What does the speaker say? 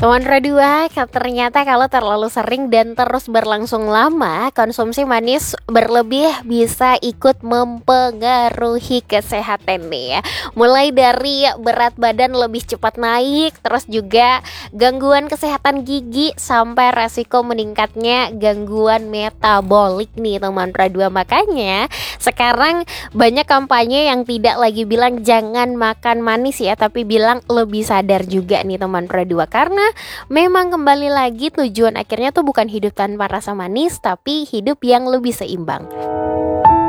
Teman kedua, ternyata kalau terlalu sering dan terus berlangsung lama, konsumsi manis berlebih bisa ikut mempengaruhi kesehatan nih ya. Mulai dari berat badan lebih cepat naik, terus juga gangguan kesehatan gigi sampai resiko meningkatnya gangguan metabolik nih teman kedua. Makanya sekarang banyak kampanye yang tidak lagi bilang jangan makan manis ya, tapi bilang lebih sadar juga nih teman kedua. Karena memang kembali lagi tujuan akhirnya tuh bukan hidup tanpa rasa manis, tapi hidup yang lebih seimbang.